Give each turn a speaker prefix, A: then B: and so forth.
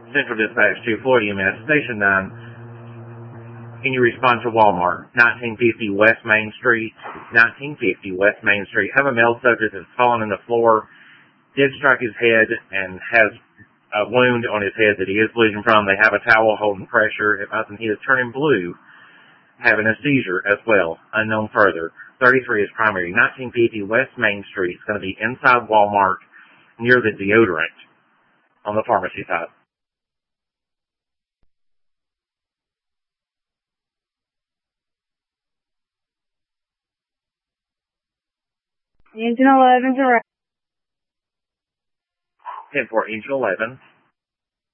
A: Central Dispatch 240 EMS, Station 9. Can you respond to Walmart? 1950 West Main Street. 1950 West Main Street. Have a male subject that's fallen on the floor, did strike his head, and has a wound on his head that he is bleeding from. They have a towel holding pressure. He is turning blue, having a seizure as well. Unknown further. 33 is primary. 1950 West Main Street. It's going to be inside Walmart near the deodorant on the pharmacy side.
B: Engine 11's around.
A: 10-4, Engine 11.